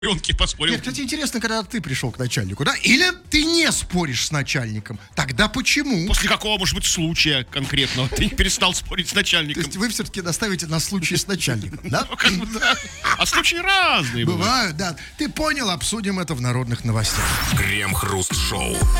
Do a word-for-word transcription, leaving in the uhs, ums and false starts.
Рёнки поспорил. Нет, кстати, интересно, когда ты пришел к начальнику, да? Или ты не споришь с начальником? Тогда почему? После какого, может быть, случая конкретного ты перестал спорить с То начальником? есть вы все-таки наставите на случай с начальником, да? Ну, как бы, да. А случаи разные бывают. Бывают, да. Ты понял, обсудим это в народных новостях. Крем-хруст-шоу.